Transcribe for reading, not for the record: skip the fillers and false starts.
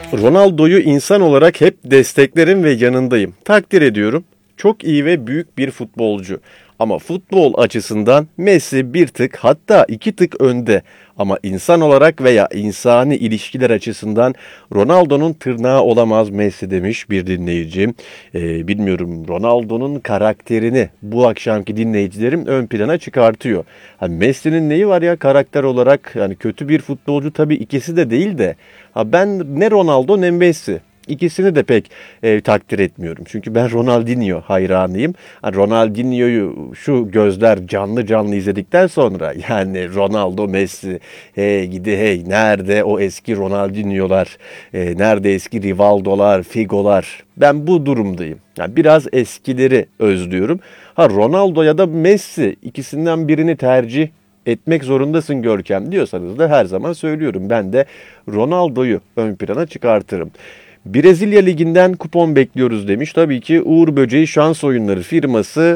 Ronaldo'yu insan olarak hep desteklerim ve yanındayım. Takdir ediyorum. Çok iyi ve büyük bir futbolcu. Ama futbol açısından Messi bir tık hatta iki tık önde. Ama insan olarak veya insani ilişkiler açısından Ronaldo'nun tırnağı olamaz Messi demiş bir dinleyicim. Bilmiyorum, Ronaldo'nun karakterini bu akşamki dinleyicilerim ön plana çıkartıyor. Messi'nin neyi var ya karakter olarak, yani kötü bir futbolcu tabii ikisi de değil de. Ben ne Ronaldo ne Messi. İkisini de pek takdir etmiyorum. Çünkü ben Ronaldinho hayranıyım. Ronaldinho'yu şu gözler canlı canlı izledikten sonra, yani Ronaldo, Messi, hey gidi hey, nerede o eski Ronaldinho'lar, nerede eski Rivaldo'lar, Figo'lar. Ben bu durumdayım. Yani biraz eskileri özlüyorum. Ronaldo ya da Messi, ikisinden birini tercih etmek zorundasın Görkem diyorsanız da her zaman söylüyorum. Ben de Ronaldo'yu ön plana çıkartırım. Brezilya Ligi'nden kupon bekliyoruz demiş. Tabii ki Uğur Böceği Şans Oyunları firması